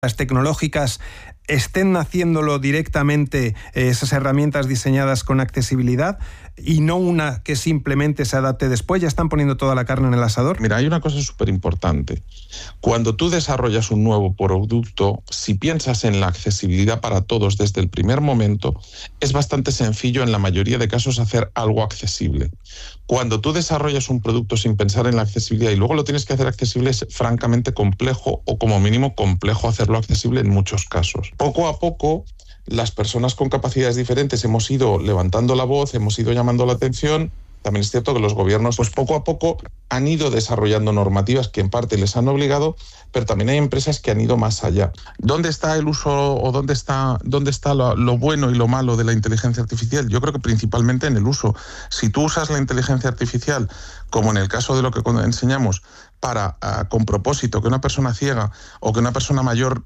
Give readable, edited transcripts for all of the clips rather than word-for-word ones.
tecnológicas estén haciéndolo directamente, esas herramientas diseñadas con accesibilidad, y no una que simplemente se adapte después? ¿Ya están poniendo toda la carne en el asador? Mira, hay una cosa súper importante. Cuando tú desarrollas un nuevo producto, si piensas en la accesibilidad para todos desde el primer momento, es bastante sencillo en la mayoría de casos hacer algo accesible. Cuando tú desarrollas un producto sin pensar en la accesibilidad y luego lo tienes que hacer accesible, es francamente complejo, o como mínimo complejo hacerlo accesible en muchos casos. Poco a poco, las personas con capacidades diferentes hemos ido levantando la voz, hemos ido llamando la atención. También es cierto que los gobiernos, pues poco a poco, han ido desarrollando normativas que en parte les han obligado, pero también hay empresas que han ido más allá. ¿Dónde está el uso o dónde está lo bueno y lo malo de la inteligencia artificial? Yo creo que principalmente en el uso. Si tú usas la inteligencia artificial, como en el caso de lo que enseñamos, para con propósito que una persona ciega o que una persona mayor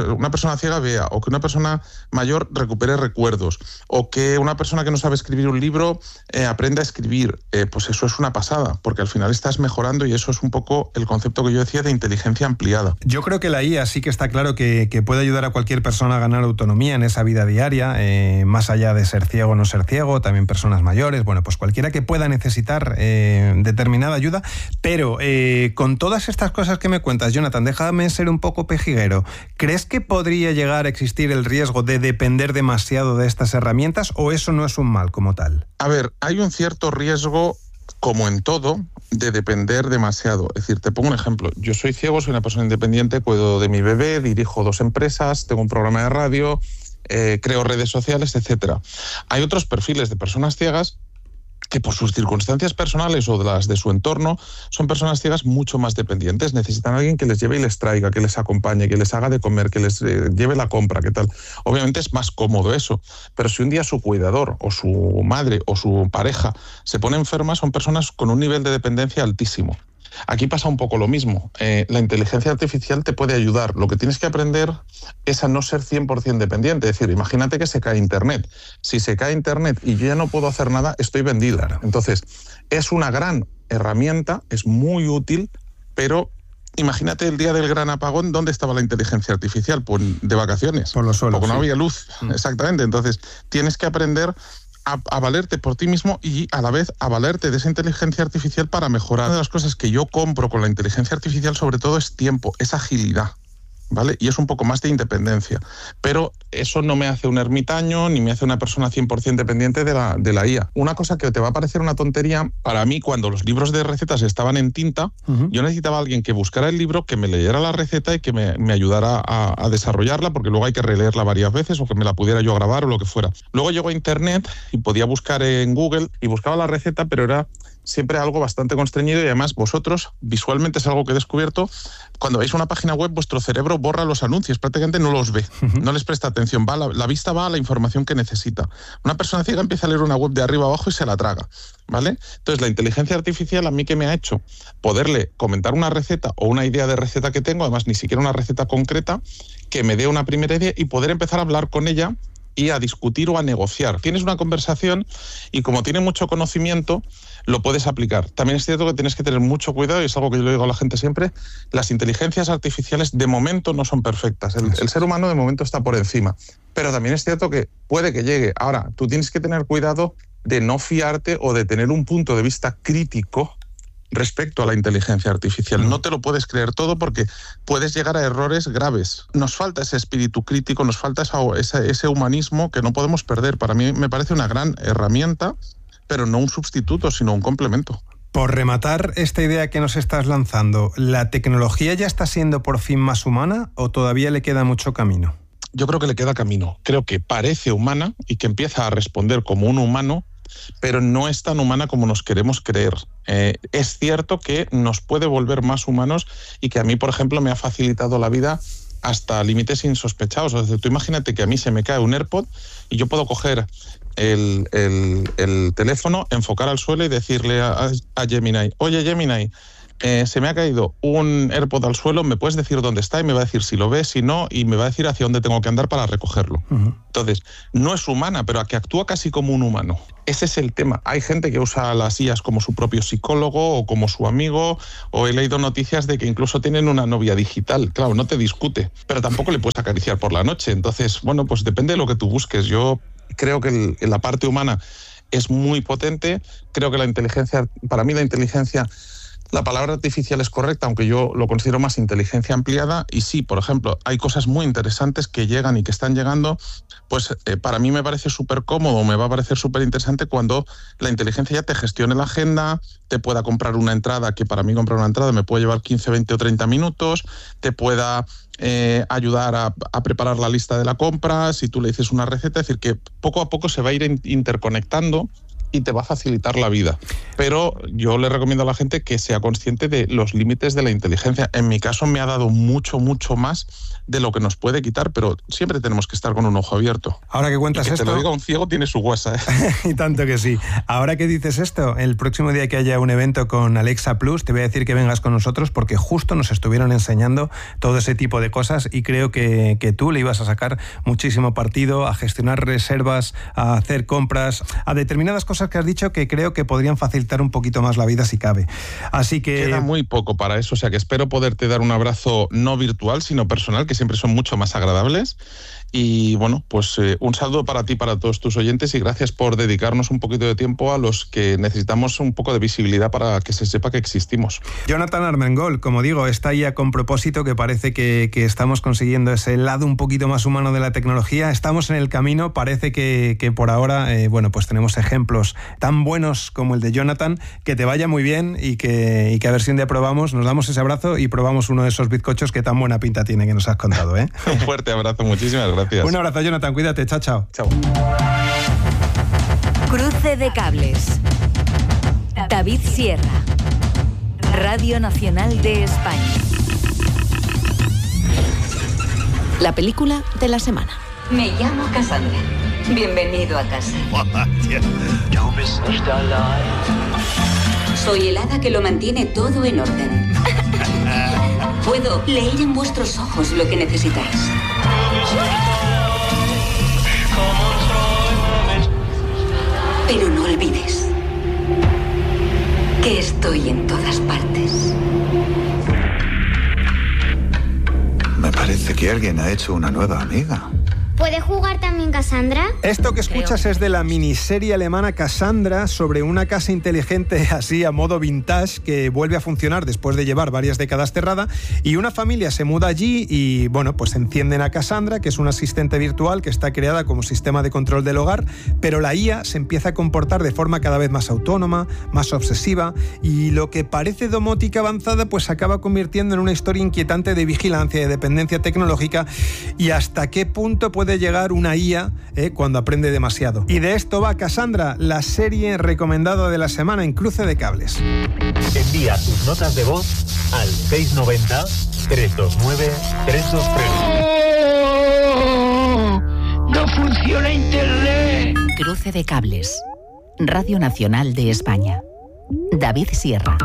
vea, o que una persona mayor recupere recuerdos, o que una persona que no sabe escribir un libro aprenda a escribir, pues eso es una pasada, porque al final estás mejorando, y eso es un poco el concepto que yo decía de inteligencia ampliada. Yo creo que la IA sí que está claro que puede ayudar a cualquier persona a ganar autonomía en esa vida diaria, más allá de ser ciego o no ser ciego, también personas mayores, bueno, pues cualquiera que pueda necesitar determinada ayuda, pero con todas estas cosas que me cuentas, Jonathan, déjame ser un poco pejiguero. ¿Crees que podría llegar a existir el riesgo de depender demasiado de estas herramientas, o eso no es un mal como tal? A ver, hay un cierto riesgo, como en todo, de depender demasiado. Es decir, te pongo un ejemplo. Yo soy ciego, soy una persona independiente, cuido de mi bebé, dirijo 2 empresas, tengo un programa de radio, creo redes sociales, etcétera. Hay otros perfiles de personas ciegas que por sus circunstancias personales o de las de su entorno son personas ciegas mucho más dependientes. Necesitan a alguien que les lleve y les traiga, que les acompañe, que les haga de comer, que les lleve la compra, ¿qué tal? Obviamente es más cómodo eso, pero si un día su cuidador o su madre o su pareja se pone enferma, son personas con un nivel de dependencia altísimo. Aquí pasa un poco lo mismo. La inteligencia artificial te puede ayudar. Lo que tienes que aprender es a no ser 100% dependiente. Es decir, imagínate que se cae Internet. Si se cae Internet y yo ya no puedo hacer nada, estoy vendido. Claro. Entonces, es una gran herramienta, es muy útil, pero imagínate el día del gran apagón, ¿dónde estaba la inteligencia artificial? Pues de vacaciones. Por los suelos. Porque no sí. había luz. Exactamente. Entonces, tienes que aprender a valerte por ti mismo y a la vez a valerte de esa inteligencia artificial para mejorar. Una de las cosas que yo compro con la inteligencia artificial sobre todo es tiempo, es agilidad, ¿vale? Y es un poco más de independencia. Pero eso no me hace un ermitaño ni me hace una persona 100% dependiente de la IA. Una cosa que te va a parecer una tontería, para mí cuando los libros de recetas estaban en tinta, yo necesitaba a alguien que buscara el libro, que me leyera la receta y que me ayudara a desarrollarla, porque luego hay que releerla varias veces o que me la pudiera yo grabar o lo que fuera. Luego llegó a Internet y podía buscar en Google y buscaba la receta, pero era siempre algo bastante constreñido, y además vosotros, visualmente es algo que he descubierto, cuando veis una página web vuestro cerebro borra los anuncios, prácticamente no los ve, no les presta atención, la vista va a la información que necesita. Una persona ciega empieza a leer una web de arriba abajo y se la traga, ¿vale? Entonces la inteligencia artificial a mí que me ha hecho poderle comentar una receta o una idea de receta que tengo, además ni siquiera una receta concreta, que me dé una primera idea y poder empezar a hablar con ella y a discutir o a negociar. Tienes una conversación y como tiene mucho conocimiento, lo puedes aplicar. También es cierto que tienes que tener mucho cuidado, y es algo que yo le digo a la gente siempre, las inteligencias artificiales de momento no son perfectas. El ser humano de momento está por encima. Pero también es cierto que puede que llegue. Ahora, tú tienes que tener cuidado de no fiarte o de tener un punto de vista crítico respecto a la inteligencia artificial. No te lo puedes creer todo porque puedes llegar a errores graves. Nos falta ese espíritu crítico, nos falta ese humanismo que no podemos perder. Para mí me parece una gran herramienta, pero no un sustituto, sino un complemento. Por rematar esta idea que nos estás lanzando, ¿la tecnología ya está siendo por fin más humana o todavía le queda mucho camino? Yo creo que le queda camino. Creo que parece humana y que empieza a responder como un humano, pero no es tan humana como nos queremos creer. Es cierto que nos puede volver más humanos y que a mí, por ejemplo, me ha facilitado la vida hasta límites insospechados. O sea, tú imagínate que a mí se me cae un AirPod y yo puedo coger el teléfono, enfocar al suelo y decirle a Gemini: oye Gemini, se me ha caído un AirPod al suelo, me puedes decir dónde está y me va a decir si lo ves, si no, y me va a decir hacia dónde tengo que andar para recogerlo. Entonces, no es humana, pero que actúa casi como un humano. Ese es el tema. Hay gente que usa las IAs como su propio psicólogo o como su amigo, o he leído noticias de que incluso tienen una novia digital. Claro, no te discute, pero tampoco le puedes acariciar por la noche. Entonces, bueno, pues depende de lo que tú busques. Yo creo que la parte humana es muy potente. Creo que para mí la inteligencia, la palabra artificial es correcta, aunque yo lo considero más inteligencia ampliada. Y sí, por ejemplo, hay cosas muy interesantes que llegan y que están llegando. Pues para mí me parece súper cómodo, me va a parecer súper interesante cuando la inteligencia ya te gestione la agenda, te pueda comprar una entrada, que para mí comprar una entrada me puede llevar 15, 20 o 30 minutos, te pueda ayudar a preparar la lista de la compra, si tú le dices una receta. Es decir, que poco a poco se va a ir interconectando y te va a facilitar la vida. Pero yo le recomiendo a la gente que sea consciente de los límites de la inteligencia. En mi caso me ha dado mucho, mucho más de lo que nos puede quitar, pero siempre tenemos que estar con un ojo abierto. Ahora que cuentas esto... te lo diga un ciego, tiene su huesa, ¿eh? Y tanto que sí. Ahora que dices esto, el próximo día que haya un evento con Alexa Plus, te voy a decir que vengas con nosotros, porque justo nos estuvieron enseñando todo ese tipo de cosas y creo que tú le ibas a sacar muchísimo partido a gestionar reservas, a hacer compras, a determinadas cosas que has dicho que creo que podrían facilitar un poquito más la vida si cabe. Así que... Queda muy poco para eso, o sea que espero poderte dar un abrazo no virtual, sino personal, que siempre son mucho más agradables. Y bueno, pues un saludo para ti, para todos tus oyentes, y gracias por dedicarnos un poquito de tiempo a los que necesitamos un poco de visibilidad para que se sepa que existimos. Jonathan Armengol, como digo, está ya con propósito, que parece que estamos consiguiendo ese lado un poquito más humano de la tecnología. Estamos en el camino, parece que por ahora, bueno, pues tenemos ejemplos tan buenos como el de Jonathan. Que te vaya muy bien y que a ver si un día probamos, nos damos ese abrazo y probamos uno de esos bizcochos que tan buena pinta tiene que nos has contado, ¿eh? Un fuerte abrazo, muchísimas gracias. Un abrazo, Jonathan, cuídate, chao, chao. Chao. Cruce de cables. David Sierra, Radio Nacional de España. La película de la semana. Me llamo Cassandra. Bienvenido a casa. Soy el hada que lo mantiene todo en orden. Puedo leer en vuestros ojos lo que necesitáis. Pero no olvides que estoy en todas partes. Me parece que alguien ha hecho una nueva amiga. ¿Puede jugar también Cassandra? Esto que escuchas es de la miniserie alemana Cassandra, sobre una casa inteligente así a modo vintage que vuelve a funcionar después de llevar varias décadas cerrada, y una familia se muda allí y bueno, pues encienden a Cassandra, que es una asistente virtual que está creada como sistema de control del hogar, pero la IA se empieza a comportar de forma cada vez más autónoma, más obsesiva, y lo que parece domótica avanzada pues se acaba convirtiendo en una historia inquietante de vigilancia y de dependencia tecnológica, y hasta qué punto puede llegar una IA cuando aprende demasiado. Y de esto va Cassandra, la serie recomendada de la semana en Cruce de Cables. Envía tus notas de voz al 690-329-323. ¡No funciona Internet! Cruce de Cables. Radio Nacional de España. David Sierra.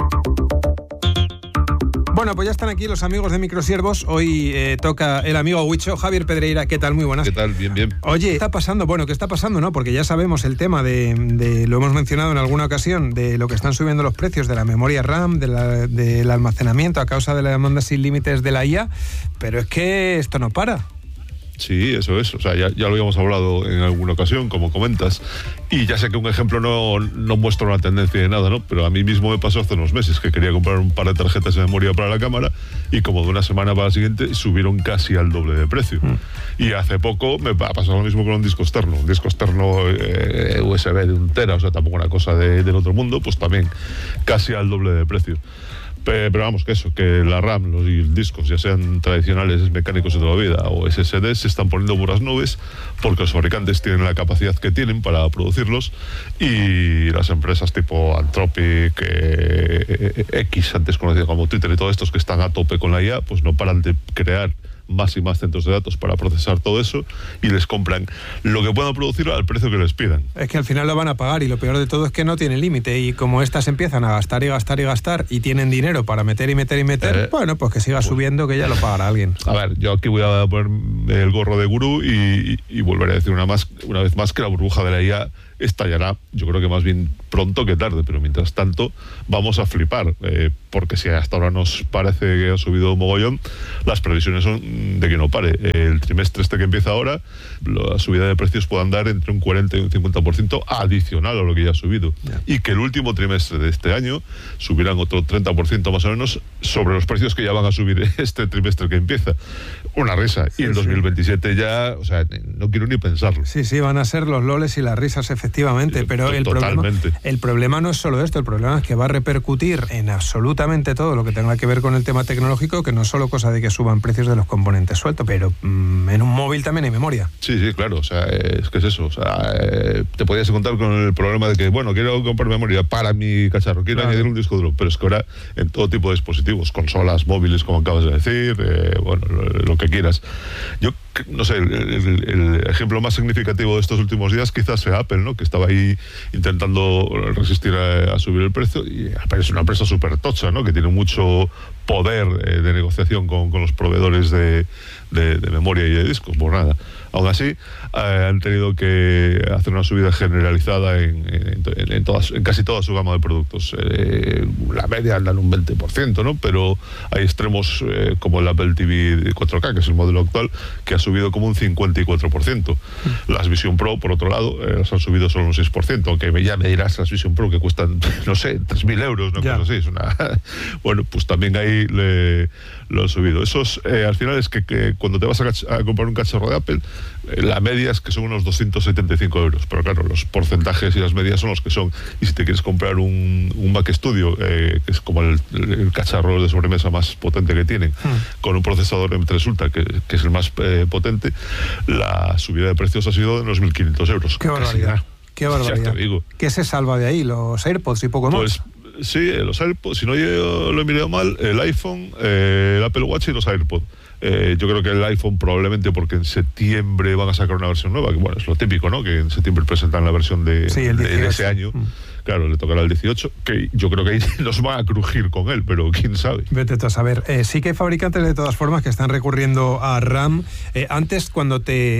Bueno, pues ya están aquí los amigos de Microsiervos. Hoy toca el amigo Huicho, Javier Pedreira. ¿Qué tal? Muy buenas. ¿Qué tal? Bien, bien. Oye, ¿qué está pasando? Bueno, ¿qué está pasando? ¿No? Porque ya sabemos el tema de lo hemos mencionado en alguna ocasión, de lo que están subiendo los precios de la memoria RAM, del almacenamiento a causa de la demanda sin límites de la IA, pero es que esto no para. Sí, eso es. O sea, ya lo habíamos hablado en alguna ocasión, como comentas. Y ya sé que un ejemplo no muestra una tendencia de nada, ¿no? Pero a mí mismo me pasó hace unos meses que quería comprar un par de tarjetas de memoria para la cámara y como de una semana para la siguiente subieron casi al doble de precio. Y hace poco me ha pasado lo mismo con un disco externo. Un disco externo USB de 1 tera, o sea, tampoco una cosa del otro mundo, pues también casi al doble de precio. Pero vamos, que la RAM, los discos, ya sean tradicionales, mecánicos de toda la vida o SSDs, se están poniendo por las nubes porque los fabricantes tienen la capacidad que tienen para producirlos y las empresas tipo Anthropic, X, antes conocido como Twitter, y todos estos que están a tope con la IA, pues no paran de crear más y más centros de datos para procesar todo eso y les compran lo que puedan producir al precio que les pidan. Es que al final lo van a pagar y lo peor de todo es que no tiene límite y como estas empiezan a gastar y gastar y gastar y tienen dinero para meter y meter y meter, bueno, pues que siga subiendo, que ya lo pagará alguien. A ver, yo aquí voy a poner el gorro de gurú y volveré a decir una vez más que la burbuja de la IA estallará, yo creo que más bien pronto que tarde, pero mientras tanto vamos a flipar, porque si hasta ahora nos parece que ha subido un mogollón, las previsiones son de que no pare. El trimestre que empieza ahora, la subida de precios puede andar entre un 40 y un 50% adicional a lo que ya ha subido, y que el último trimestre de este año subirán otro 30% más o menos sobre los precios que ya van a subir este trimestre que empieza. Una risa. Sí, y en 2027 ya, o sea, no quiero ni pensarlo. Sí, van a ser los loles y las risas, efectivamente, pero el problema no es solo esto, el problema es que va a repercutir en absolutamente todo lo que tenga que ver con el tema tecnológico, que no es solo cosa de que suban precios de los componentes sueltos, pero en un móvil también hay memoria. Sí, claro, o sea, es que es eso, o sea, te podías encontrar con el problema de que, bueno, quiero comprar memoria para mi cacharro, quiero añadir un disco duro, pero es que ahora en todo tipo de dispositivos, consolas, móviles, como acabas de decir, bueno, lo que quieras. Yo no sé, el ejemplo más significativo de estos últimos días quizás sea Apple, ¿no? Que estaba ahí intentando resistir a subir el precio, y Apple es una empresa súper tocha, ¿no? Que tiene mucho poder de negociación con los proveedores de memoria y de discos. Pues nada, aún así han tenido que hacer una subida generalizada en casi toda su gama de productos. La media andan un 20%, ¿no? Pero hay extremos como el Apple TV 4K, que es el modelo actual, que ha subido como un 54%. Las Vision Pro, por otro lado, las han subido solo un 6%, aunque ya me dirás las Vision Pro que cuestan, no sé, 3.000 euros, ¿no? Cosa así, es una... Bueno, pues también ahí lo han subido. Esos, al final es que cuando te vas a comprar un cacharro de Apple, la media es que son unos 275 euros, pero claro, los porcentajes y las medias son los que son. Y si te quieres comprar un Mac Studio, que es como el cacharro de sobremesa más potente que tienen, con un procesador M3 Ultra, que es el más potente, la subida de precios ha sido de unos 1.500 euros. ¡Qué barbaridad! ¡Qué barbaridad! Ya te digo. ¿Qué se salva de ahí? ¿Los AirPods y poco más? Pues sí, los AirPods, si no yo lo he mirado mal, el iPhone, el Apple Watch y los AirPods. Yo creo que el iPhone probablemente porque en septiembre van a sacar una versión nueva, que bueno, es lo típico, ¿no? Que en septiembre presentan la versión de ese año. Claro, le tocará el 18, que yo creo que ahí nos van a crujir con él, pero quién sabe. Vete tú a saber. Sí que hay fabricantes de todas formas que están recurriendo a RAM. Antes, cuando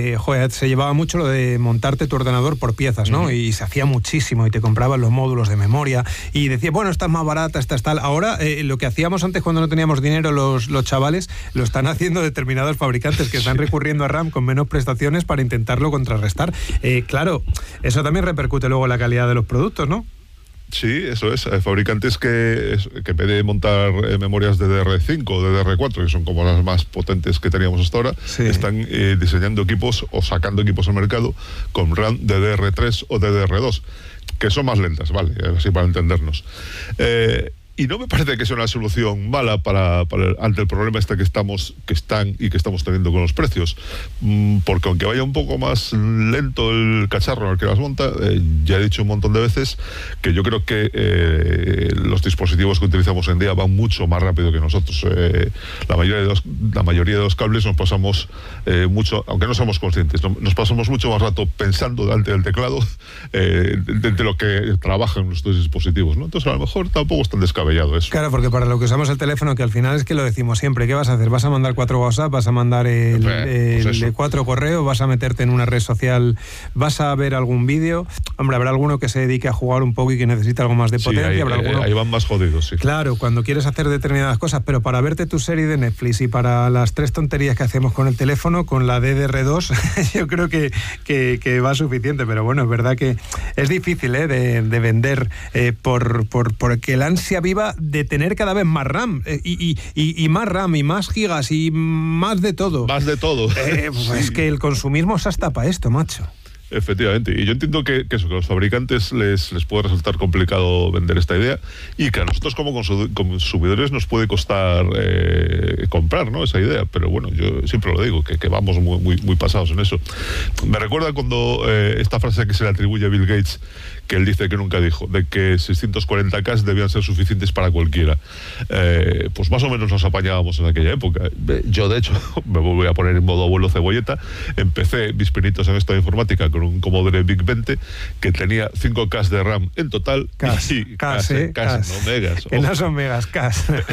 se llevaba mucho lo de montarte tu ordenador por piezas, ¿no? Y se hacía muchísimo y te compraban los módulos de memoria y decías, bueno, esta es más barata, esta es tal. Ahora, lo que hacíamos antes cuando no teníamos dinero los chavales, lo están haciendo determinados fabricantes que están recurriendo a RAM con menos prestaciones para intentarlo contrarrestar. Claro, eso también repercute luego en la calidad de los productos, ¿no? Sí, eso es. Hay fabricantes que en vez de montar memorias DDR5 o DDR4, que son como las más potentes que teníamos hasta ahora, están diseñando equipos o sacando equipos al mercado con RAM DDR3 o DDR2, que son más lentas, ¿vale? Así para entendernos. Y no me parece que sea una solución mala ante el problema que estamos teniendo con los precios, porque aunque vaya un poco más lento el cacharro en el que las monta, ya he dicho un montón de veces que yo creo que los dispositivos que utilizamos hoy en día van mucho más rápido que nosotros. La mayoría de los cables nos pasamos mucho, aunque no somos conscientes, nos pasamos mucho más rato pensando delante del teclado de lo que trabajan nuestros dispositivos, ¿no? Entonces a lo mejor tampoco es tan descabellado eso. Claro, porque para lo que usamos el teléfono, que al final es que lo decimos siempre, ¿qué vas a hacer? ¿Vas a mandar 4 WhatsApp? ¿Vas a mandar el 4 correo? ¿Vas a meterte en una red social? ¿Vas a ver algún vídeo? Hombre, habrá alguno que se dedique a jugar un poco y que necesite algo más de potencia. Ahí van más jodidos, sí. Claro, cuando quieres hacer determinadas cosas, pero para verte tu serie de Netflix y para las 3 tonterías que hacemos con el teléfono, con la DDR2, yo creo que va suficiente, pero bueno, es verdad que es difícil de vender porque el ansia viva de tener cada vez más RAM y más RAM y más gigas y más de todo. Más de todo. Pues es que el consumismo se hasta para esto, macho. Efectivamente, y yo entiendo que eso, que a los fabricantes les puede resultar complicado vender esta idea y que a nosotros como consumidores nos puede costar comprar, ¿no?, esa idea, pero bueno, yo siempre lo digo, que vamos muy pasados en eso. Me recuerda cuando esta frase que se le atribuye a Bill Gates, que él dice que nunca dijo, de que 640K debían ser suficientes para cualquiera. Pues más o menos nos apañábamos en aquella época. Yo, de hecho, me voy a poner en modo abuelo cebolleta, empecé mis pinitos en esta informática con un Commodore VIC 20 que tenía 5K de RAM en total. K, no megas. Que no son megas, K.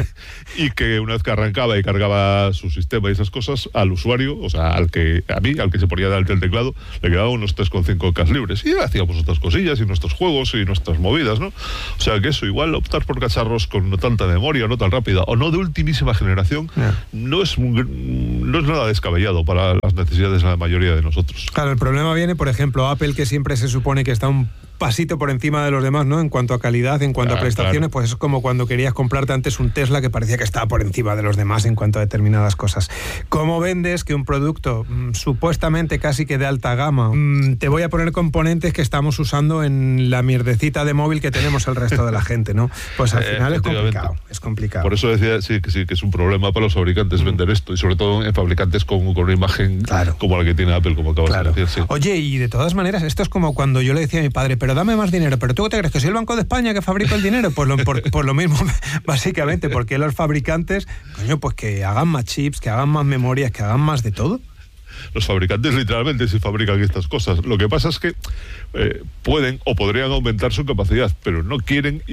Y que una vez que arrancaba y cargaba su sistema y esas cosas, al usuario, o sea, al que se ponía delante del teclado, le quedaban unos 3,5K libres. Y hacíamos otras cosillas y nuestros juegos y nuestras movidas, ¿no? O sea que eso, igual optar por cacharros con no tanta memoria, no tan rápida, o no de ultimísima generación, no es nada descabellado para las necesidades de la mayoría de nosotros. Claro, el problema viene, por ejemplo, Apple, que siempre se supone que está un pasito por encima de los demás, ¿no? En cuanto a calidad, en cuanto a prestaciones, pues es como cuando querías comprarte antes un Tesla que parecía que estaba por encima de los demás en cuanto a determinadas cosas. ¿Cómo vendes que un producto supuestamente casi que de alta gama, te voy a poner componentes que estamos usando en la mierdecita de móvil que tenemos el resto de la gente, ¿no? Pues al final es complicado. Por eso decía, sí, que es un problema para los fabricantes vender esto, y sobre todo en fabricantes con una imagen como la que tiene Apple, como acabas de decir. Sí. Oye, y de todas maneras, esto es como cuando yo le decía a mi padre, pero dame más dinero, pero ¿tú qué te crees? ¿Que soy el Banco de España que fabrica el dinero? Pues por lo mismo, básicamente, porque los fabricantes, coño, pues que hagan más chips, que hagan más memorias, que hagan más de todo. Los fabricantes literalmente sí fabrican estas cosas. Lo que pasa es que pueden o podrían aumentar su capacidad, pero no quieren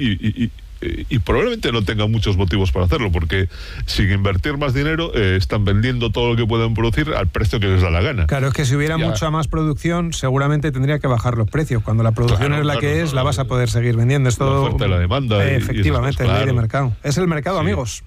y probablemente no tengan muchos motivos para hacerlo, porque sin invertir más dinero están vendiendo todo lo que pueden producir al precio que les da la gana. Claro, es que si hubiera mucha más producción, seguramente tendría que bajar los precios. Cuando la producción es la que es, la vas a poder seguir vendiendo. Es todo, la oferta y la demanda. Efectivamente, es ley de mercado. Es el mercado, amigos.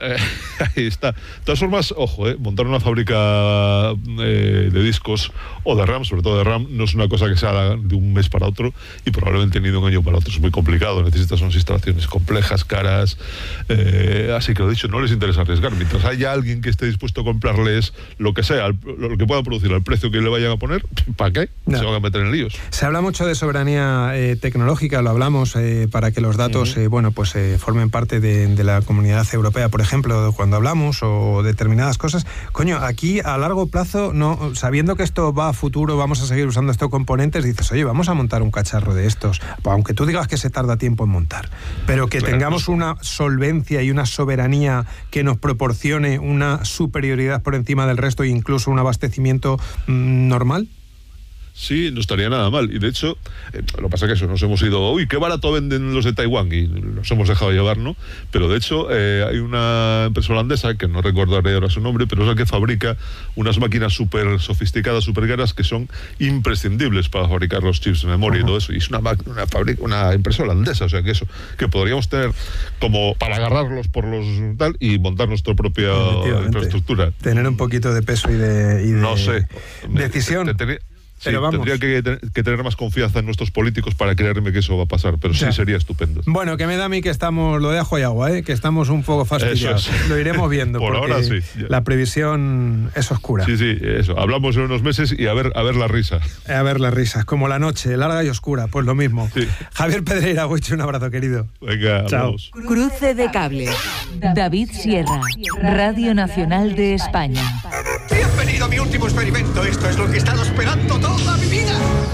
Ahí está. De todas formas, ojo, montar una fábrica de discos o de RAM, sobre todo de RAM, no es una cosa que se haga de un mes para otro y probablemente ni de un año para otro. Es muy complicado, necesitas unas instalaciones complejas, caras, así que lo dicho, no les interesa arriesgar. Mientras haya alguien que esté dispuesto a comprarles lo que sea, lo que puedan producir al precio que le vayan a poner, ¿para qué? Se van a meter en líos. Se habla mucho de soberanía tecnológica, lo hablamos, para que los datos formen parte de la comunidad europea, por ejemplo, cuando hablamos o determinadas cosas. Coño, aquí a largo plazo, no, sabiendo que esto va a futuro, vamos a seguir usando estos componentes, dices, oye, vamos a montar un cacharro de estos, aunque tú digas que se tarda tiempo en montar, pero que tengamos una solvencia y una soberanía que nos proporcione una superioridad por encima del resto e incluso un abastecimiento normal. Sí, no estaría nada mal. Y de hecho, lo que pasa es que eso, nos hemos ido, uy, qué barato venden los de Taiwán, y nos hemos dejado llevar, ¿no? Pero de hecho, hay una empresa holandesa, que no recordaré ahora su nombre, pero es la que fabrica unas máquinas súper sofisticadas, súper caras, que son imprescindibles para fabricar los chips de memoria y todo eso. Y es una empresa holandesa, o sea que eso, que podríamos tener como para agarrarlos por los tal y montar nuestra propia infraestructura. Tener un poquito de peso y de no sé. Decisión. Pero vamos. Tendría que tener más confianza en nuestros políticos para creerme que eso va a pasar, pero sí sería estupendo. Bueno, que me da a mí que estamos, lo de ajo y agua, que estamos un poco fastidiados. Lo iremos viendo. Por ahora sí. La previsión es oscura. Sí, eso. Hablamos en unos meses y a ver la risa. A ver las risas, como la noche, larga y oscura, pues lo mismo. Sí. Javier Pedreira, un abrazo, querido. Venga, chao. Hablamos. Cruce de cables. David Sierra, Radio Nacional de España. Bienvenido a mi último experimento. Esto es lo que he estado esperando toda mi vida.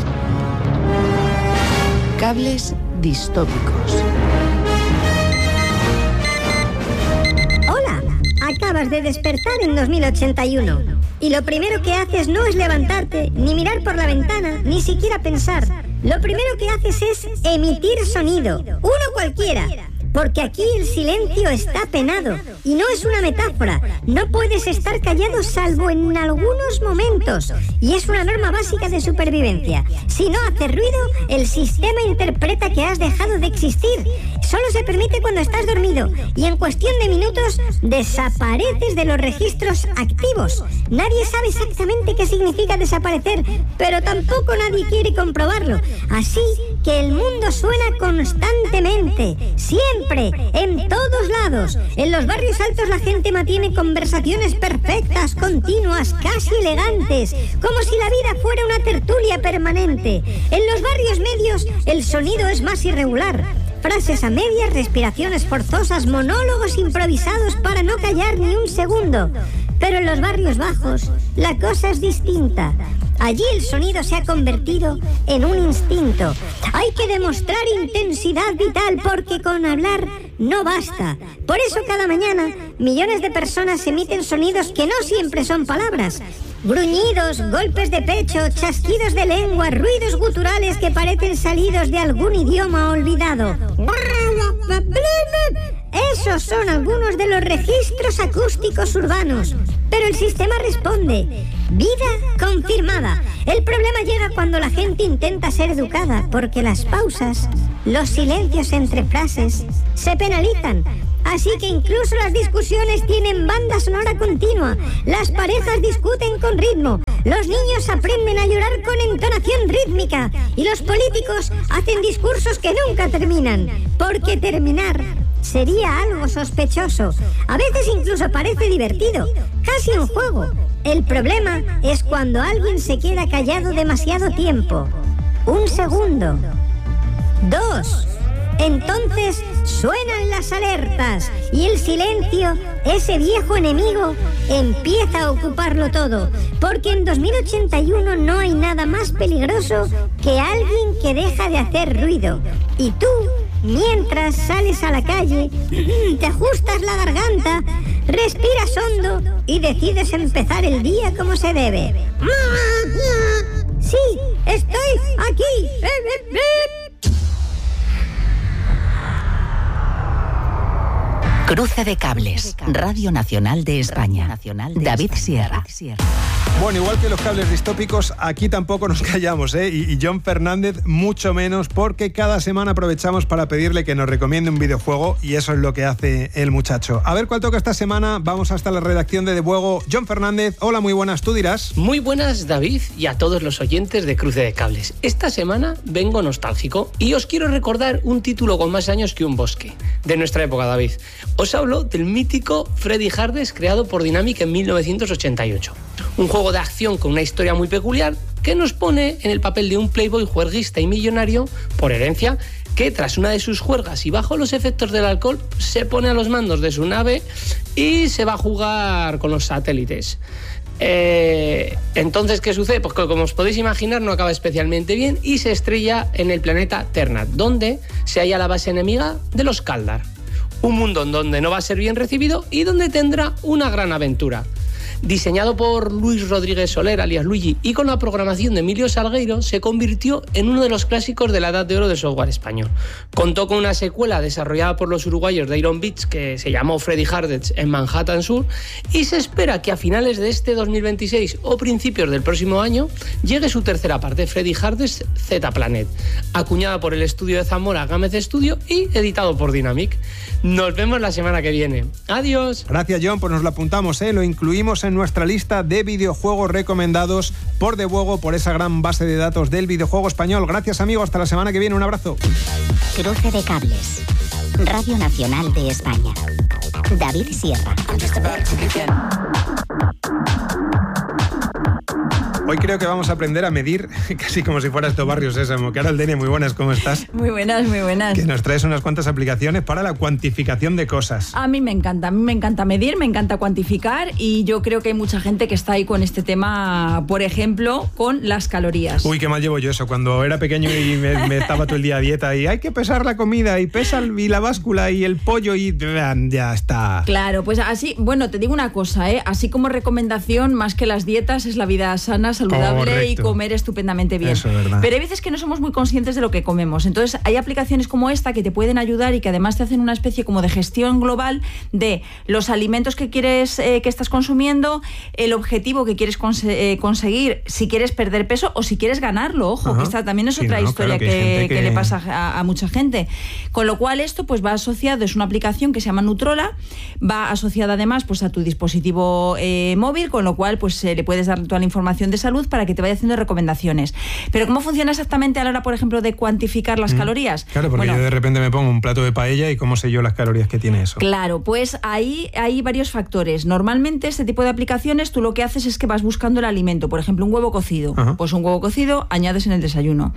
Cables distópicos. Hola, acabas de despertar en 2081 y lo primero que haces no es levantarte, ni mirar por la ventana, ni siquiera pensar. Lo primero que haces es emitir sonido, uno cualquiera. Porque aquí el silencio está penado. Y no es una metáfora. No puedes estar callado salvo en algunos momentos. Y es una norma básica de supervivencia. Si no haces ruido, el sistema interpreta que has dejado de existir. Solo se permite cuando estás dormido. Y en cuestión de minutos, desapareces de los registros activos. Nadie sabe exactamente qué significa desaparecer, pero tampoco nadie quiere comprobarlo. Así que el mundo suena constantemente. Siempre. Siempre, en todos lados. En los barrios altos la gente mantiene conversaciones perfectas, continuas, casi elegantes, como si la vida fuera una tertulia permanente. En los barrios medios el sonido es más irregular. Frases a medias, respiraciones forzosas, monólogos improvisados para no callar ni un segundo. Pero en los barrios bajos la cosa es distinta. Allí el sonido se ha convertido en un instinto. Hay que demostrar intensidad vital porque con hablar no basta. Por eso cada mañana millones de personas emiten sonidos que no siempre son palabras. Gruñidos, golpes de pecho, chasquidos de lengua, ruidos guturales que parecen salidos de algún idioma olvidado. Esos son algunos de los registros acústicos urbanos. Pero el sistema responde. Vida confirmada. El problema llega cuando la gente intenta ser educada, porque las pausas, los silencios entre frases, se penalizan. Así que incluso las discusiones tienen banda sonora continua. Las parejas discuten con ritmo. Los niños aprenden a llorar con entonación rítmica. Y los políticos hacen discursos que nunca terminan. Porque terminar sería algo sospechoso. A veces incluso parece divertido. Casi un juego. El problema es cuando alguien se queda callado demasiado tiempo. 1 segundo. 2. Entonces suenan las alertas y el silencio, ese viejo enemigo, empieza a ocuparlo todo. Porque en 2081 no hay nada más peligroso que alguien que deja de hacer ruido. Y tú, mientras sales a la calle, te ajustas la garganta, respiras hondo y decides empezar el día como se debe. Sí, estoy aquí. Cruce de cables. Radio Nacional de España. David Sierra. Bueno, igual que los cables distópicos, aquí tampoco nos callamos, ¿eh? Y John Fernández mucho menos, porque cada semana aprovechamos para pedirle que nos recomiende un videojuego y eso es lo que hace el muchacho. A ver cuál toca esta semana. Vamos hasta la redacción de Debuego. John Fernández, hola, muy buenas, tú dirás. Muy buenas, David, y a todos los oyentes de Cruce de Cables. Esta semana vengo nostálgico y os quiero recordar un título con más años que un bosque, de nuestra época, David. Os hablo del mítico Freddy Hardest, creado por Dynamic en 1988. Un juego de acción con una historia muy peculiar que nos pone en el papel de un playboy juerguista y millonario por herencia que tras una de sus juergas y bajo los efectos del alcohol se pone a los mandos de su nave y se va a jugar con los satélites. Entonces, ¿qué sucede? Pues que, como os podéis imaginar, no acaba especialmente bien y se estrella en el planeta Ternat, donde se halla la base enemiga de los Kaldar. Un mundo en donde no va a ser bien recibido y donde tendrá una gran aventura. Diseñado por Luis Rodríguez Soler, alias Luigi, y con la programación de Emilio Salgueiro, se convirtió en uno de los clásicos de la edad de oro del software español. Contó con una secuela desarrollada por los uruguayos de Iron Beats que se llamó Freddy Hardest en Manhattan Sur, y se espera que a finales de este 2026 o principios del próximo año llegue su tercera parte, Freddy Hardest Z Planet, acuñada por el estudio de Zamora Gámez Studio y editado por Dynamic. Nos vemos la semana que viene. Adiós. Gracias, John, pues nos lo apuntamos, lo incluimos en nuestra lista de videojuegos recomendados por Debuego, por esa gran base de datos del videojuego español. Gracias, amigo, hasta la semana que viene, un abrazo. Cruce de cables. Radio Nacional de España. David Sierra. Hoy creo que vamos a aprender a medir, casi como si fuera esto Barrio Sésamo. Carol Dene, muy buenas, ¿cómo estás? Muy buenas, muy buenas. Que nos traes unas cuantas aplicaciones para la cuantificación de cosas. A mí me encanta medir, me encanta cuantificar y yo creo que hay mucha gente que está ahí con este tema, por ejemplo, con las calorías. Uy, qué mal llevo yo eso. Cuando era pequeño y me estaba todo el día a dieta y hay que pesar la comida y pesa y la báscula y el pollo y ya está. Claro, pues así, bueno, te digo una cosa, así como recomendación, más que las dietas, es la vida sana, saludable. Correcto. Y comer estupendamente bien. Eso es verdad. Pero hay veces que no somos muy conscientes de lo que comemos. Entonces hay aplicaciones como esta que te pueden ayudar y que además te hacen una especie como de gestión global de los alimentos que quieres, que estás consumiendo, el objetivo que quieres conseguir, si quieres perder peso o si quieres ganarlo. Ojo, que esta también es otra historia claro, que le pasa a mucha gente. Con lo cual esto pues va asociado, es una aplicación que se llama Nutrola, va asociada además pues a tu dispositivo móvil, con lo cual pues le puedes dar toda la información de salud para que te vaya haciendo recomendaciones. Pero ¿cómo funciona exactamente a la hora, por ejemplo, de cuantificar las calorías? Claro, porque yo de repente me pongo un plato de paella y ¿cómo sé yo las calorías que tiene eso? Claro, pues ahí hay varios factores. Normalmente este tipo de aplicaciones tú lo que haces es que vas buscando el alimento. Por ejemplo, un huevo cocido. Ajá. Pues un huevo cocido añades en el desayuno.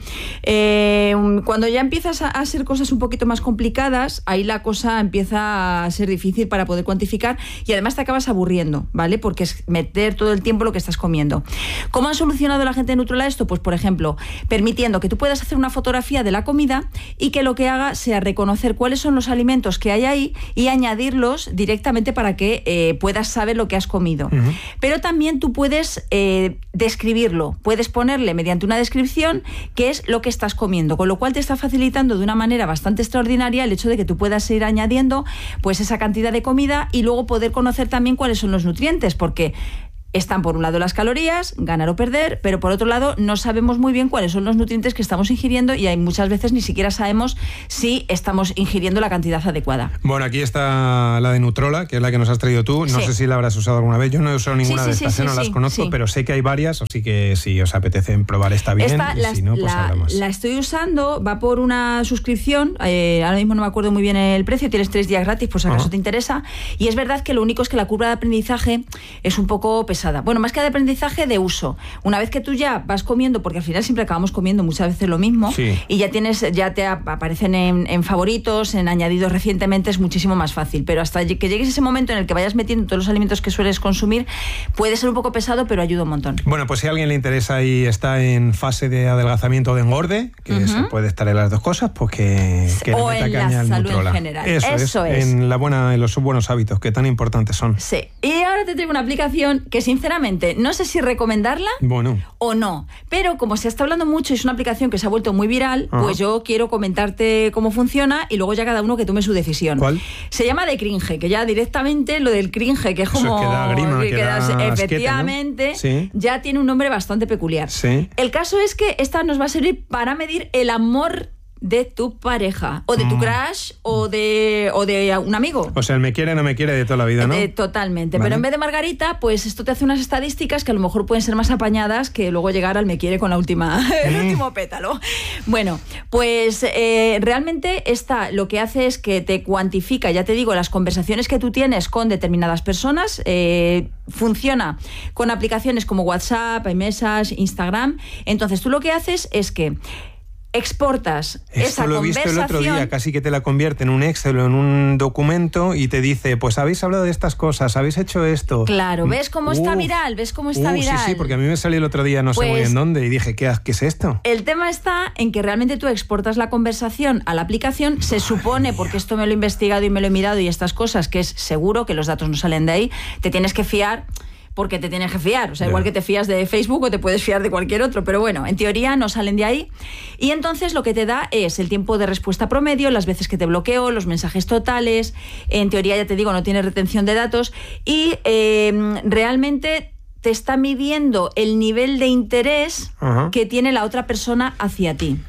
Cuando ya empiezas a ser cosas un poquito más complicadas, ahí la cosa empieza a ser difícil para poder cuantificar y además te acabas aburriendo, ¿vale? Porque es meter todo el tiempo lo que estás comiendo. ¿Cómo han solucionado la gente de Nutrola esto? Pues, por ejemplo, permitiendo que tú puedas hacer una fotografía de la comida y que lo que haga sea reconocer cuáles son los alimentos que hay ahí y añadirlos directamente para que puedas saber lo que has comido. Uh-huh. Pero también tú puedes describirlo, puedes ponerle mediante una descripción qué es lo que estás comiendo, con lo cual te está facilitando de una manera bastante extraordinaria el hecho de que tú puedas ir añadiendo pues esa cantidad de comida y luego poder conocer también cuáles son los nutrientes, porque están por un lado las calorías, ganar o perder, pero por otro lado no sabemos muy bien cuáles son los nutrientes que estamos ingiriendo y hay muchas veces ni siquiera sabemos si estamos ingiriendo la cantidad adecuada. Bueno, aquí está la de Nutrola, que es la que nos has traído tú. No sé si la habrás usado alguna vez. Yo no he usado ninguna de estas, no las conozco, pero sé que hay varias, así que si os apetece probar esta bien, y si no, pues hablamos. La estoy usando, va por una suscripción, ahora mismo no me acuerdo muy bien el precio, tienes 3 días gratis por si acaso te interesa, y es verdad que lo único es que la curva de aprendizaje es un poco pesada. Bueno, más que de aprendizaje, de uso. Una vez que tú ya vas comiendo, porque al final siempre acabamos comiendo muchas veces lo mismo, y ya te aparecen en favoritos, en añadidos recientemente, es muchísimo más fácil. Pero hasta que llegues ese momento en el que vayas metiendo todos los alimentos que sueles consumir, puede ser un poco pesado, pero ayuda un montón. Bueno, pues si a alguien le interesa y está en fase de adelgazamiento o de engorde, que se puede estar en las dos cosas, pues que o le meta en caña al salud Nutrola. En general. Eso es. En los buenos hábitos, que tan importantes son. Sí. Y ahora te traigo una aplicación que sinceramente no sé si recomendarla o no, pero como se está hablando mucho y es una aplicación que se ha vuelto muy viral, pues yo quiero comentarte cómo funciona y luego ya cada uno que tome su decisión. ¿Cuál? Se llama The Cringe, que ya directamente lo del cringe, que es como... Eso es que da grima, que da efectivamente, asquete, ¿no? ya tiene un nombre bastante peculiar. Sí. El caso es que esta nos va a servir para medir el amor de tu pareja, o de tu crush, o de un amigo. O sea, el me quiere, no me quiere de toda la vida, ¿no? Totalmente. Vale. Pero en vez de Margarita, pues esto te hace unas estadísticas que a lo mejor pueden ser más apañadas que luego llegar al me quiere con la última, el último pétalo. Bueno, pues realmente esta lo que hace es que te cuantifica, ya te digo, las conversaciones que tú tienes con determinadas personas. Funciona con aplicaciones como WhatsApp, iMessage, Instagram. Entonces tú lo que haces es que exportas esa conversación. Esto lo he visto el otro día, casi que te la convierte en un Excel o en un documento y te dice, pues habéis hablado de estas cosas, habéis hecho esto. Claro, ¿ves cómo está viral? ¿Ves cómo está viral? Sí, porque a mí me salió el otro día, no sé muy bien dónde, y dije, ¿qué es esto? El tema está en que realmente tú exportas la conversación a la aplicación, se supone, porque esto me lo he investigado y me lo he mirado y estas cosas, que es seguro que los datos no salen de ahí, te tienes que fiar, porque te tienes que fiar, o sea, igual que te fías de Facebook o te puedes fiar de cualquier otro, pero bueno, en teoría no salen de ahí, y entonces lo que te da es el tiempo de respuesta promedio, las veces que te bloqueo, los mensajes totales, en teoría, ya te digo, no tiene retención de datos, y realmente te está midiendo el nivel de interés que tiene la otra persona hacia ti.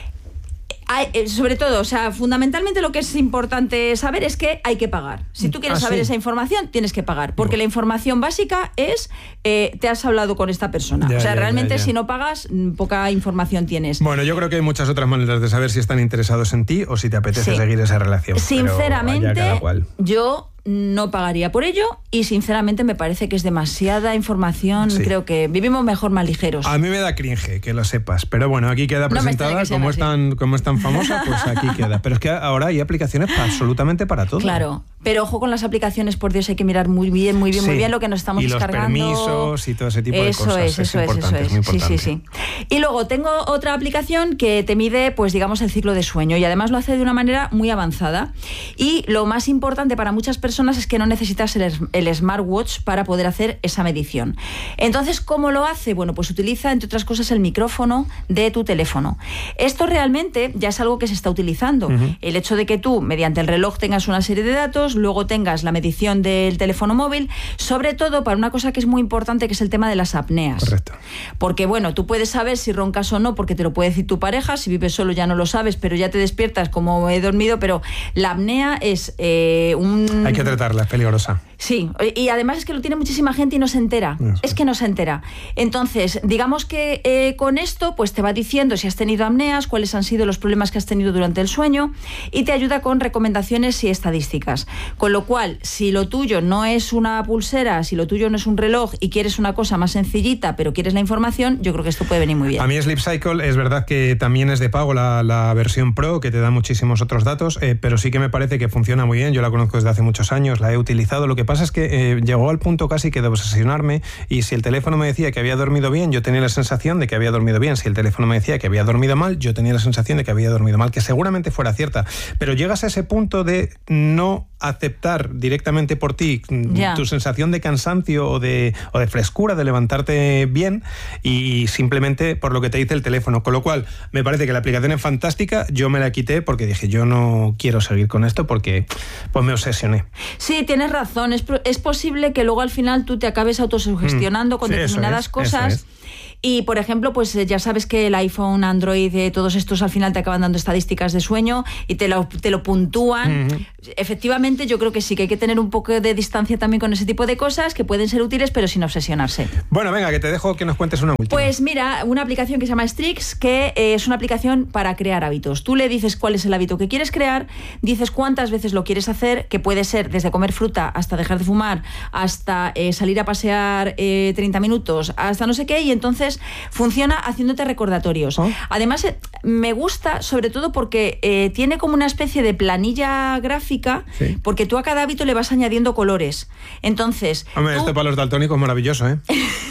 Sobre todo, o sea, fundamentalmente lo que es importante saber es que hay que pagar. Si tú quieres saber esa información, tienes que pagar, porque la información básica es te has hablado con esta persona. Realmente si no pagas, poca información tienes. Bueno, yo creo que hay muchas otras maneras de saber si están interesados en ti o si te apetece seguir esa relación. Sinceramente, yo no pagaría por ello y sinceramente me parece que es demasiada información. Creo que vivimos mejor más ligeros. A mí me da cringe, que lo sepas, pero bueno, aquí queda presentada, como es tan famosa, pues aquí queda. Pero es que ahora hay aplicaciones absolutamente para todo. Claro, pero ojo con las aplicaciones, por Dios, hay que mirar muy bien lo que nos estamos descargando. Y los permisos y todo ese tipo de cosas. Eso es muy importante. Sí. Y luego tengo otra aplicación que te mide, pues digamos, el ciclo de sueño y además lo hace de una manera muy avanzada. Y lo más importante para muchas personas es que no necesitas el smartwatch para poder hacer esa medición. Entonces, ¿cómo lo hace? Bueno, pues utiliza, entre otras cosas, el micrófono de tu teléfono. Esto realmente ya es algo que se está utilizando. El hecho de que tú, mediante el reloj, tengas una serie de datos, luego tengas la medición del teléfono móvil, sobre todo para una cosa que es muy importante, que es el tema de las apneas. Correcto. Porque, bueno, tú puedes saber si roncas o no, porque te lo puede decir tu pareja, si vives solo ya no lo sabes, pero ya te despiertas como he dormido, pero la apnea es Hay que tratarla, es peligrosa. Sí, y además es que lo tiene muchísima gente y no se entera. Es que no se entera. Entonces, digamos que con esto pues te va diciendo si has tenido apneas, cuáles han sido los problemas que has tenido durante el sueño y te ayuda con recomendaciones y estadísticas. Con lo cual, si lo tuyo no es una pulsera, si lo tuyo no es un reloj y quieres una cosa más sencillita, pero quieres la información, yo creo que esto puede venir muy bien. A mí Sleep Cycle es verdad que también es de pago la versión Pro, que te da muchísimos otros datos, pero sí que me parece que funciona muy bien. Yo la conozco desde hace muchos años, la he utilizado. Lo que pasa es que llegó al punto casi que de obsesionarme, y si el teléfono me decía que había dormido bien, yo tenía la sensación de que había dormido bien. Si el teléfono me decía que había dormido mal, yo tenía la sensación de que había dormido mal, que seguramente fuera cierta. Pero llegas a ese punto de no aceptar directamente por ti tu sensación de cansancio o de frescura, de levantarte bien, y simplemente por lo que te dice el teléfono. Con lo cual, me parece que la aplicación es fantástica. Yo me la quité porque dije, yo no quiero seguir con esto porque pues me obsesioné. Sí, tienes razón. Es posible que luego al final tú te acabes autosugestionando con determinadas cosas. Y, por ejemplo, pues ya sabes que el iPhone, Android, todos estos al final te acaban dando estadísticas de sueño y te lo puntúan. Efectivamente, yo creo que sí, que hay que tener un poco de distancia también con ese tipo de cosas que pueden ser útiles, pero sin obsesionarse. Bueno, venga, que te dejo que nos cuentes una última. Pues mira, una aplicación que se llama Strix, que es una aplicación para crear hábitos. Tú le dices cuál es el hábito que quieres crear, dices cuántas veces lo quieres hacer, que puede ser desde comer fruta hasta dejar de fumar, hasta salir a pasear 30 minutos, hasta no sé qué, y entonces funciona haciéndote recordatorios. Además, me gusta sobre todo porque tiene como una especie de planilla gráfica, porque tú a cada hábito le vas añadiendo colores. Entonces, hombre, esto para los daltónicos es maravilloso, ¿eh?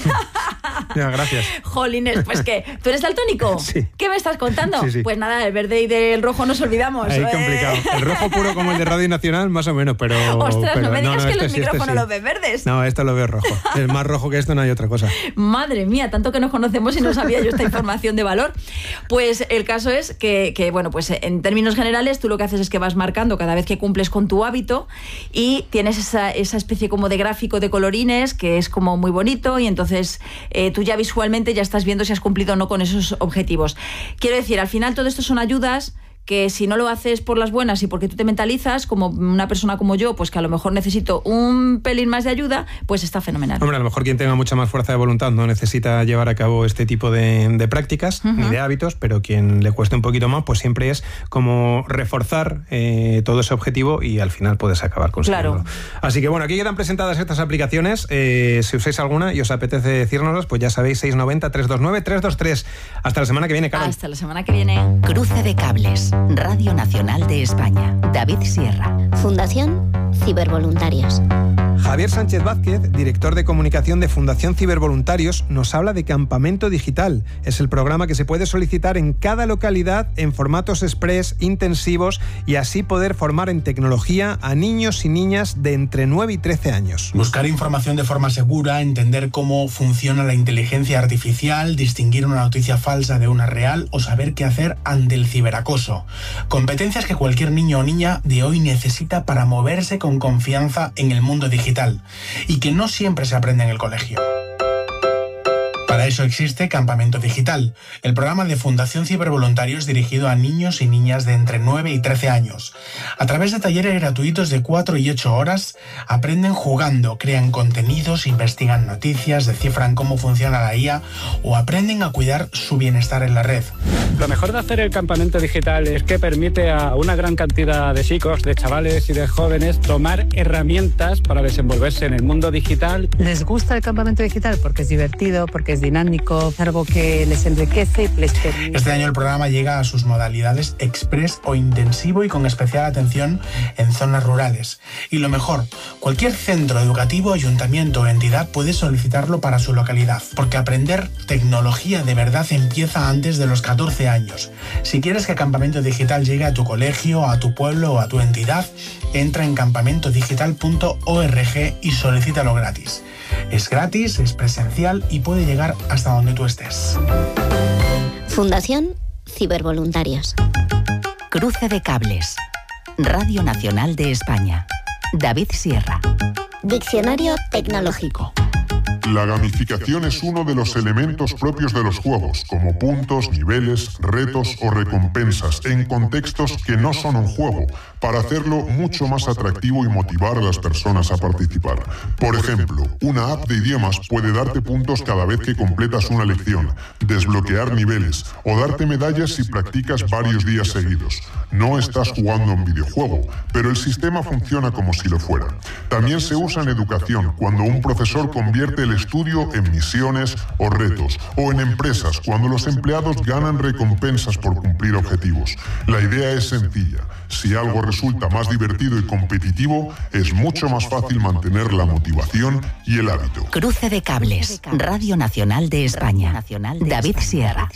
Ya, gracias. Jolines, pues ¿qué? ¿Tú eres daltónico? Sí. ¿Qué me estás contando? Sí. Pues nada, el verde y del rojo nos olvidamos. Ahí complicado. El rojo puro como el de Radio Nacional, más o menos, pero... Ostras, no me digas que los micrófonos sí. los ves verdes. No, esto lo veo rojo. Es más rojo que esto, no hay otra cosa. Madre mía, tanto que nos conocemos y no sabía yo esta información de valor. Pues el caso es que bueno, pues en términos generales tú lo que haces es que vas marcando cada vez que cumples con tu hábito y tienes esa especie como de gráfico de colorines que es como muy bonito, y entonces tú ya visualmente ya estás viendo si has cumplido o no con esos objetivos. Quiero decir, al final todo esto son ayudas que si no lo haces por las buenas y porque tú te mentalizas, como una persona como yo, pues que a lo mejor necesito un pelín más de ayuda, pues está fenomenal. Hombre, a lo mejor quien tenga mucha más fuerza de voluntad no necesita llevar a cabo este tipo de prácticas ni de hábitos, pero quien le cueste un poquito más, pues siempre es como reforzar todo ese objetivo y al final puedes acabar consiguiéndolo. Claro. Así que bueno, aquí quedan presentadas estas aplicaciones. Si usáis alguna y os apetece decírnoslas, pues ya sabéis, 690-329-323. Hasta la semana que viene, Carol. Hasta la semana que viene. Cruce de cables. Radio Nacional de España. David Sierra. Fundación Cibervoluntarios. Javier Sánchez Vázquez, director de comunicación de Fundación Cibervoluntarios, nos habla de Campamento Digital. Es el programa que se puede solicitar en cada localidad en formatos express, intensivos, y así poder formar en tecnología a niños y niñas de entre 9 y 13 años. Buscar información de forma segura, entender cómo funciona la inteligencia artificial, distinguir una noticia falsa de una real o saber qué hacer ante el ciberacoso. Competencias que cualquier niño o niña de hoy necesita para moverse con confianza en el mundo digital y que no siempre se aprende en el colegio. Para eso existe Campamento Digital, el programa de Fundación Cibervoluntarios dirigido a niños y niñas de entre 9 y 13 años. A través de talleres gratuitos de 4 y 8 horas, aprenden jugando, crean contenidos, investigan noticias, descifran cómo funciona la IA o aprenden a cuidar su bienestar en la red. Lo mejor de hacer el Campamento Digital es que permite a una gran cantidad de chicos, de chavales y de jóvenes tomar herramientas para desenvolverse en el mundo digital. Les gusta el Campamento Digital porque es divertido, porque es dinámico, algo que les enriquece y les permite. Este año el programa llega a sus modalidades express o intensivo y con especial atención en zonas rurales. Y lo mejor, cualquier centro educativo, ayuntamiento o entidad puede solicitarlo para su localidad, porque aprender tecnología de verdad empieza antes de los 14 años. Si quieres que Campamento Digital llegue a tu colegio, a tu pueblo o a tu entidad, entra en campamentodigital.org y solicítalo gratis. Es gratis, es presencial y puede llegar hasta donde tú estés. Fundación Cibervoluntarios. Cruce de cables. Radio Nacional de España. David Sierra. Diccionario tecnológico. La gamificación es uno de los elementos propios de los juegos, como puntos, niveles, retos o recompensas, en contextos que no son un juego, para hacerlo mucho más atractivo y motivar a las personas a participar. Por ejemplo, una app de idiomas puede darte puntos cada vez que completas una lección, desbloquear niveles o darte medallas si practicas varios días seguidos. No estás jugando a un videojuego, pero el sistema funciona como si lo fuera. También se usa en educación, cuando un profesor convierte el estudio en misiones o retos, o en empresas, cuando los empleados ganan recompensas por cumplir objetivos. La idea es sencilla. Si algo resulta más divertido y competitivo, es mucho más fácil mantener la motivación y el hábito. Cruce de cables. Radio Nacional de España. David Sierra.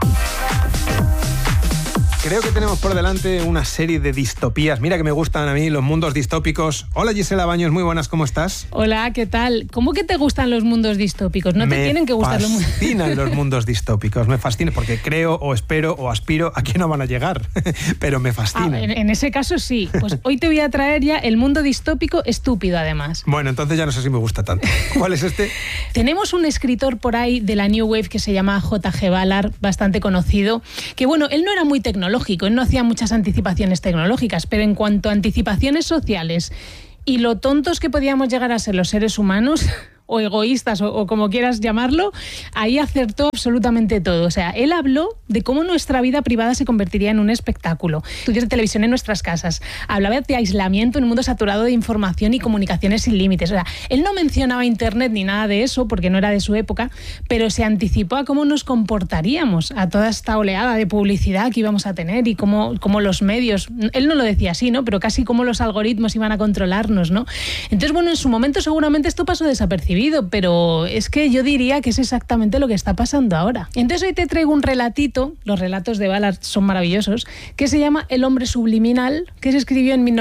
Creo que tenemos por delante una serie de distopías. Mira que me gustan a mí los mundos distópicos. Hola Gisela Baños, muy buenas, ¿cómo estás? Hola, ¿qué tal? ¿Cómo que te gustan los mundos distópicos? No te tienen que gustar los mundos. Me fascinan los mundos distópicos, me fascinan porque creo o espero o aspiro a que no van a llegar, pero me fascinan. En ese caso sí. Pues hoy te voy a traer ya el mundo distópico estúpido además. Bueno, entonces ya no sé si me gusta tanto. ¿Cuál es este? Tenemos un escritor por ahí de la New Wave que se llama J.G. Ballard, bastante conocido, que bueno, él no era muy tecnológico, él no hacía muchas anticipaciones tecnológicas, pero en cuanto a anticipaciones sociales y lo tontos que podíamos llegar a ser los seres humanos, o egoístas, o como quieras llamarlo, ahí acertó absolutamente todo. O sea, él habló de cómo nuestra vida privada se convertiría en un espectáculo. Estudios de televisión en nuestras casas. Hablaba de aislamiento en un mundo saturado de información y comunicaciones sin límites. O sea, él no mencionaba Internet ni nada de eso, porque no era de su época, pero se anticipó a cómo nos comportaríamos, a toda esta oleada de publicidad que íbamos a tener y cómo los medios, él no lo decía así, ¿no? Pero casi cómo los algoritmos iban a controlarnos, ¿no? Entonces, bueno, en su momento seguramente esto pasó desapercibido, pero es que yo diría que es exactamente lo que está pasando ahora. Entonces hoy te traigo un relatito, los relatos de Ballard son maravillosos, que se llama El hombre subliminal, que se escribió en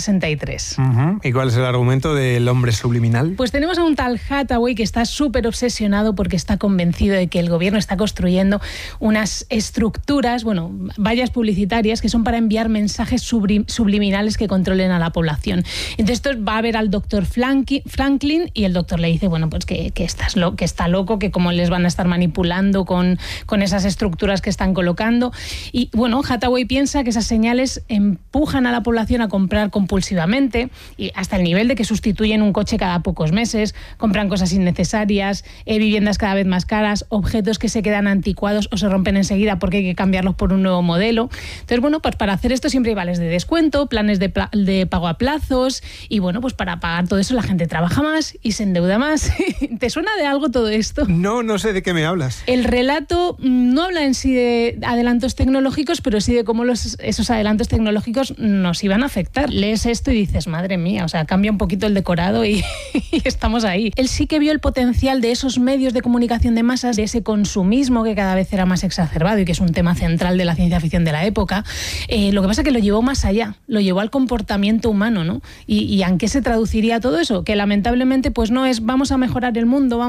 1963. ¿Y cuál es el argumento del hombre subliminal? Pues tenemos a un tal Hathaway que está súper obsesionado porque está convencido de que el gobierno está construyendo unas estructuras, bueno, vallas publicitarias que son para enviar mensajes subliminales que controlen a la población. Entonces va a ver al doctor Franklin y el doctor le dice, bueno, pues que está loco, que cómo les van a estar manipulando con esas estructuras que están colocando. Y bueno, Hathaway piensa que esas señales empujan a la población a comprar compulsivamente, y hasta el nivel de que sustituyen un coche cada pocos meses, compran cosas innecesarias, viviendas cada vez más caras, objetos que se quedan anticuados o se rompen enseguida porque hay que cambiarlos por un nuevo modelo. Entonces, bueno, pues para hacer esto siempre hay vales de descuento, planes de pago a plazos, y bueno, pues para pagar todo eso la gente trabaja más y se endeuda más. ¿Te suena de algo todo esto? No sé de qué me hablas. El relato no habla en sí de adelantos tecnológicos, pero sí de cómo esos adelantos tecnológicos nos iban a afectar. Lees esto y dices, madre mía, o sea, cambia un poquito el decorado y estamos ahí. Él sí que vio el potencial de esos medios de comunicación de masas, de ese consumismo que cada vez era más exacerbado y que es un tema central de la ciencia ficción de la época. Lo que pasa es que lo llevó más allá, lo llevó al comportamiento humano, ¿no? ¿Y en qué se traduciría todo eso? Que lamentablemente pues no es vamos a mejorar el mundo,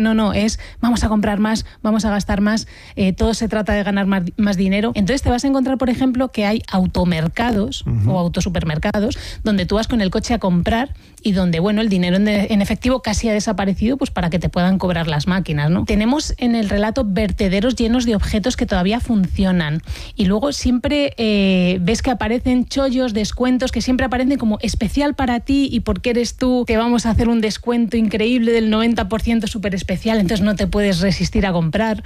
es vamos a comprar más, vamos a gastar más, todo se trata de ganar más dinero. Entonces te vas a encontrar, por ejemplo, que hay automercados o autosupermercados donde tú vas con el coche a comprar y donde, bueno, el dinero en efectivo casi ha desaparecido pues para que te puedan cobrar las máquinas, ¿no? Tenemos en el relato vertederos llenos de objetos que todavía funcionan y luego siempre ves que aparecen chollos, descuentos que siempre aparecen como especial para ti y porque eres tú, te vamos a hacer un descuento increíble del 90% súper especial, entonces no te puedes resistir a comprar.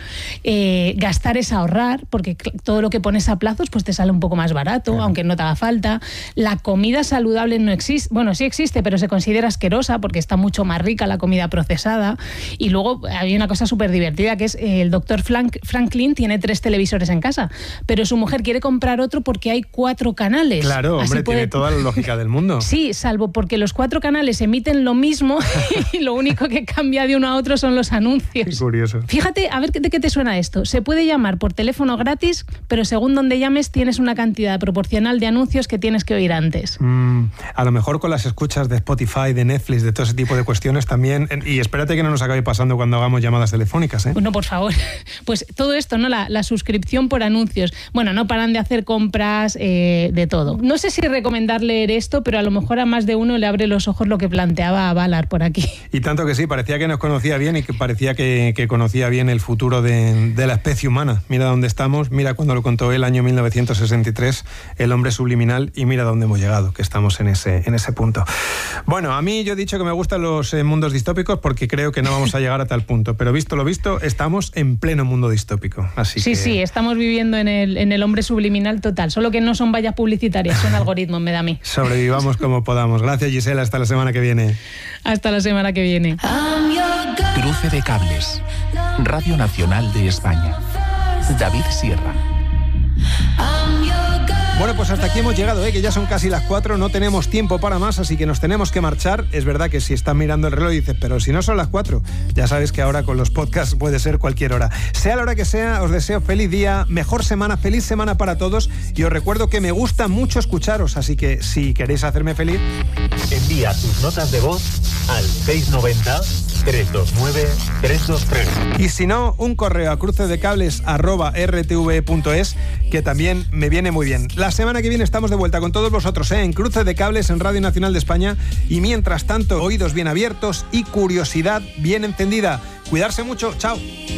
Gastar es ahorrar, porque todo lo que pones a plazos pues te sale un poco más barato, aunque no te haga falta. La comida saludable no existe, bueno, sí existe, pero se considera asquerosa porque está mucho más rica la comida procesada. Y luego hay una cosa súper divertida que es el doctor Franklin tiene 3 televisores en casa, pero su mujer quiere comprar otro porque hay 4 canales. Claro, hombre, tiene toda la lógica del mundo. Sí, salvo porque los 4 canales emiten lo mismo y lo único que cambia de uno a otro son los anuncios. Qué curioso. Fíjate, a ver de qué te suena esto. Se puede llamar por teléfono gratis, pero según donde llames tienes una cantidad proporcional de anuncios que tienes que oír antes. A lo mejor con las escuchas de Spotify, de Netflix, de todo ese tipo de cuestiones también. Y espérate que no nos acabe pasando cuando hagamos llamadas telefónicas, ¿eh? Bueno, por favor. Pues todo esto, ¿no? La suscripción por anuncios. Bueno, no paran de hacer compras de todo. No sé si recomendar leer esto, pero a lo mejor a más de uno le abre los ojos lo que planteaba Ballard por aquí. Y tanto tanto que sí, parecía que nos conocía bien y que parecía que conocía bien el futuro de la especie humana. Mira dónde estamos, mira cuando lo contó él, año 1963, El hombre subliminal, y mira dónde hemos llegado, que estamos en ese punto. Bueno, a mí yo he dicho que me gustan los mundos distópicos porque creo que no vamos a llegar a tal punto, pero visto lo visto, estamos en pleno mundo distópico. Así sí, que... sí, estamos viviendo en el hombre subliminal total, solo que no son vallas publicitarias, son algoritmos, me da a mí. Sobrevivamos como podamos. Gracias, Gisela, hasta la semana que viene. Hasta la semana que viene. Cruce de cables. Radio Nacional de España. David Sierra. Bueno, pues hasta aquí hemos llegado, que ya son casi las 4, no tenemos tiempo para más, así que nos tenemos que marchar. Es verdad que si estás mirando el reloj y dices, pero si no son las 4, ya sabes que ahora con los podcasts puede ser cualquier hora. Sea la hora que sea, os deseo feliz día, mejor semana, feliz semana para todos, y os recuerdo que me gusta mucho escucharos, así que si queréis hacerme feliz, envía tus notas de voz al 690-329-323. y si no, un correo a crucedecables@rtve.es, que también me viene muy bien. La semana que viene estamos de vuelta con todos vosotros, en Cruce de Cables en Radio Nacional de España, y mientras tanto, oídos bien abiertos y curiosidad bien encendida. Cuidarse mucho, chao.